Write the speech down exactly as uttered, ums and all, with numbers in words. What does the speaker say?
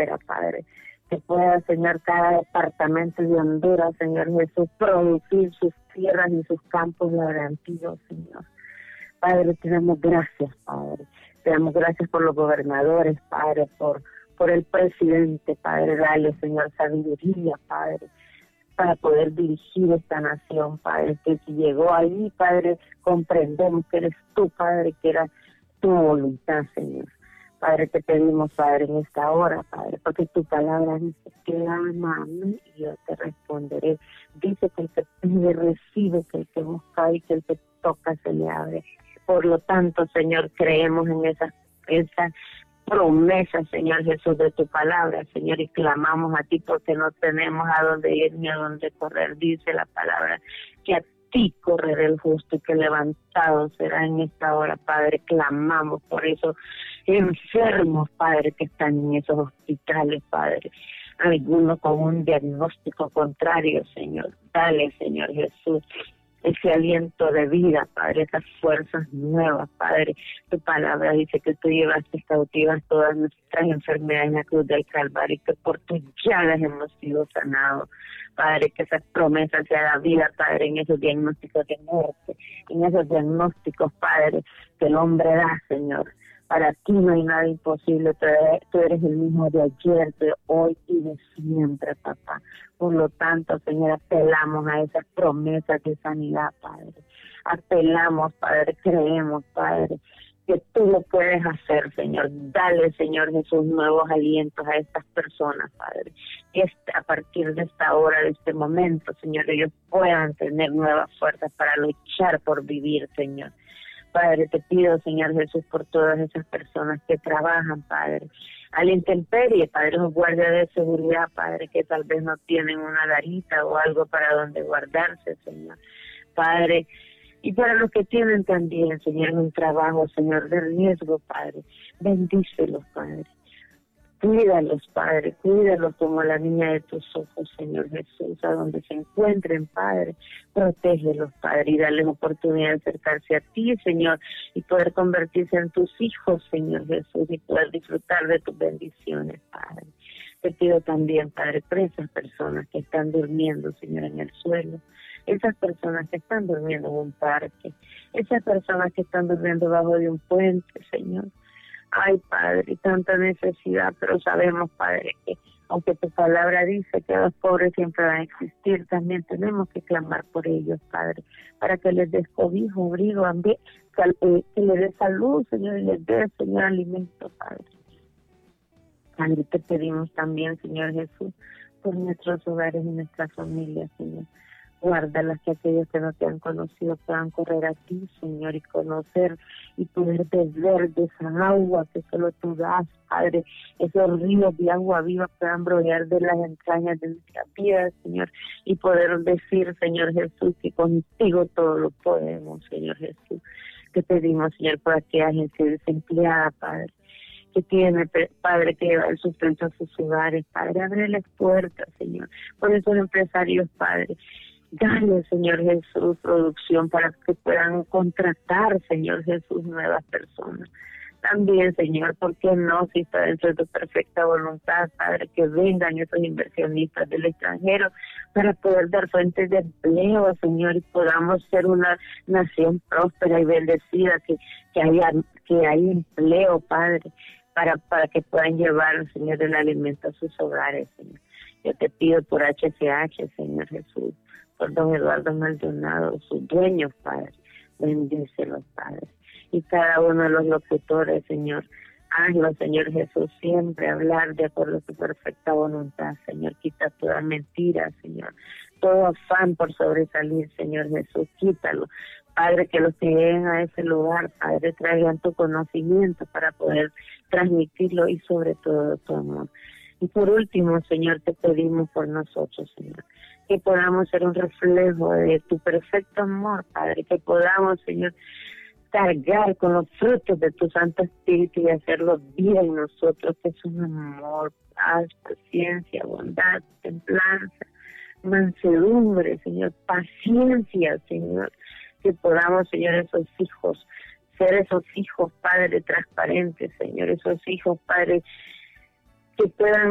próspera, Padre. Que pueda, Señor, cada departamento de Honduras, Señor Jesús, producir sus tierras y sus campos labrantíos, Señor. Padre, te damos gracias, Padre. Te damos gracias por los gobernadores, Padre, por, por el presidente, Padre. Dale, Señor, sabiduría, Padre, para poder dirigir esta nación, Padre. Que si llegó ahí, Padre, comprendemos que eres tú, Padre, que era tu voluntad, Señor. Padre, te pedimos, Padre, en esta hora, Padre, porque tu palabra dice, clama a mí y yo te responderé. Dice que el que pide recibe, que el que busca y que el que toca se le abre. Por lo tanto, Señor, creemos en esa, esa promesa, Señor Jesús, de tu palabra, Señor, y clamamos a ti porque no tenemos a dónde ir ni a dónde correr. Dice la palabra que a ti correrá el justo y que levantado será en esta hora, Padre. Clamamos por esos enfermos, Padre, que están en esos hospitales, Padre. Algunos con un diagnóstico contrario, Señor. Dale, Señor Jesús, ese aliento de vida, Padre, esas fuerzas nuevas, Padre. Tu palabra dice que tú llevaste cautivas todas nuestras enfermedades en la cruz del Calvario y que por tus llagas hemos sido sanados. Padre, que esas promesas se hagan vida, Padre, en esos diagnósticos de muerte, en esos diagnósticos, Padre, que el hombre da, Señor. Para ti no hay nada imposible, tú eres, tú eres el mismo de ayer, de hoy y de siempre, papá. Por lo tanto, Señor, apelamos a esas promesas de sanidad, Padre. Apelamos, Padre, creemos, Padre, que tú lo puedes hacer, Señor. Dale, Señor Jesús, nuevos alientos a estas personas, Padre. Que a partir de esta hora, de este momento, Señor, ellos puedan tener nuevas fuerzas para luchar por vivir, Señor. Padre, te pido, Señor Jesús, por todas esas personas que trabajan, Padre, a la intemperie, Padre, los guardias de seguridad, Padre, que tal vez no tienen una garita o algo para donde guardarse, Señor. Padre, y para los que tienen también, Señor, un trabajo, Señor, de riesgo, Padre, bendícelos, Padre. Cuídalos, Padre, cuídalos como la niña de tus ojos, Señor Jesús, a donde se encuentren, Padre. Protégelos, Padre, y dales oportunidad de acercarse a ti, Señor, y poder convertirse en tus hijos, Señor Jesús, y poder disfrutar de tus bendiciones, Padre. Te pido también, Padre, por esas personas que están durmiendo, Señor, en el suelo, esas personas que están durmiendo en un parque, esas personas que están durmiendo bajo de un puente, Señor. Ay, Padre, tanta necesidad, pero sabemos, Padre, que aunque tu palabra dice que los pobres siempre van a existir, también tenemos que clamar por ellos, Padre, para que les des cobijo, abrigo, ambi- eh, que les des salud, Señor, y les des, Señor, alimento, Padre. Padre, te pedimos también, Señor Jesús, por nuestros hogares y nuestras familias, Señor. Guárdalas, que aquellos que no te han conocido puedan correr a ti, Señor, y conocer y poder beber de esa agua que solo tú das, Padre. Esos ríos de agua viva puedan brotar de las entrañas de nuestra vida, Señor, y poder decir, Señor Jesús, que contigo todo lo podemos, Señor Jesús. Te pedimos, Señor, por aquella gente desempleada, Padre, que tiene, Padre, que lleva el sustento a sus hogares, Padre. Abre las puertas, Señor, por esos empresarios, Padre. Dale, Señor Jesús, producción para que puedan contratar, Señor Jesús, nuevas personas. También, Señor, ¿por qué no? Si está dentro de tu perfecta voluntad, Padre, que vengan esos inversionistas del extranjero para poder dar fuentes de empleo, Señor, y podamos ser una nación próspera y bendecida, que, que haya que haya empleo, Padre, para, para que puedan llevar, Señor, el alimento a sus hogares, Señor. Yo te pido por H C H, Señor Jesús, por don Eduardo Maldonado, sus dueños, Padre. Bendícelos, Padre. Y cada uno de los locutores, Señor, hazlo, Señor Jesús, siempre hablar de acuerdo a tu perfecta voluntad, Señor. Quita toda mentira, Señor. Todo afán por sobresalir, Señor Jesús, quítalo. Padre, que los que lleguen a ese lugar, Padre, traigan tu conocimiento para poder transmitirlo y sobre todo tu amor. Y por último, Señor, te pedimos por nosotros, Señor, que podamos ser un reflejo de tu perfecto amor, Padre, que podamos, Señor, cargar con los frutos de tu Santo Espíritu y hacerlo vida en nosotros, que es un amor, paz, paciencia, bondad, templanza, mansedumbre, Señor, paciencia, Señor, que podamos, Señor, esos hijos, ser esos hijos, Padre, transparentes, Señor, esos hijos, Padre, que puedan